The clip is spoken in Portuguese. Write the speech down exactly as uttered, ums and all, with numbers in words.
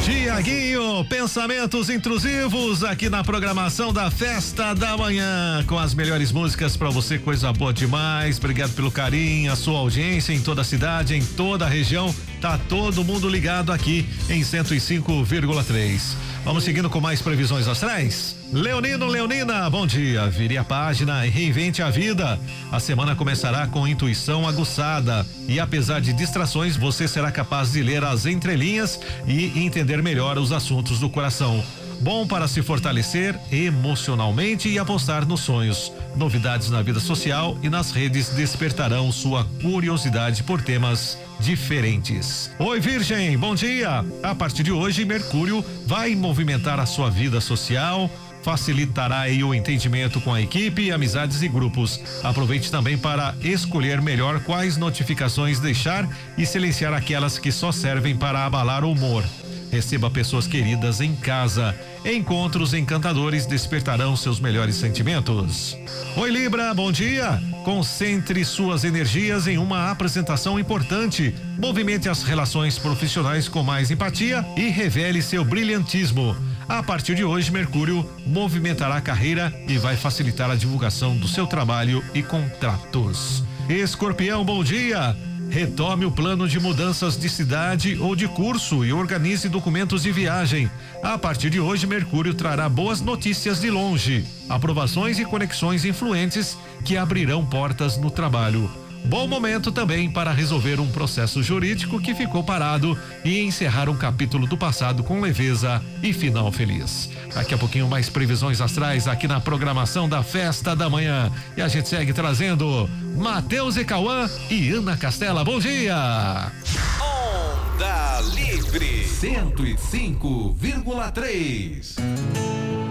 Tiaguinho, pensamentos intrusivos aqui na programação da Festa da Manhã, com as melhores músicas pra você, coisa boa demais. Obrigado pelo carinho, a sua audiência em toda a cidade, em toda a região. Tá todo mundo ligado aqui em cento e cinco vírgula três. Vamos seguindo com mais previsões astrais? Leonino, Leonina, bom dia. Vire a página e reinvente a vida. A semana começará com intuição aguçada e, apesar de distrações, você será capaz de ler as entrelinhas e entender melhor os assuntos do coração. Bom para se fortalecer emocionalmente e apostar nos sonhos. Novidades na vida social e nas redes despertarão sua curiosidade por temas diferentes. Oi, Virgem, bom dia. A partir de hoje, Mercúrio vai movimentar a sua vida social, facilitará aí o entendimento com a equipe, amizades e grupos. Aproveite também para escolher melhor quais notificações deixar e silenciar aquelas que só servem para abalar o humor. Receba pessoas queridas em casa. Encontros encantadores despertarão seus melhores sentimentos. Oi, Libra, bom dia. Concentre suas energias em uma apresentação importante. Movimente as relações profissionais com mais empatia e revele seu brilhantismo. A partir de hoje, Mercúrio movimentará a carreira e vai facilitar a divulgação do seu trabalho e contratos. Escorpião, bom dia. Retome o plano de mudanças de cidade ou de curso e organize documentos de viagem. A partir de hoje, Mercúrio trará boas notícias de longe, aprovações e conexões influentes que abrirão portas no trabalho. Bom momento também para resolver um processo jurídico que ficou parado e encerrar um capítulo do passado com leveza e final feliz. Daqui a pouquinho mais previsões astrais aqui na programação da Festa da Manhã. E a gente segue trazendo Matheus e Cauã e Ana Castela. Bom dia! Onda Livre cento e cinco vírgula três.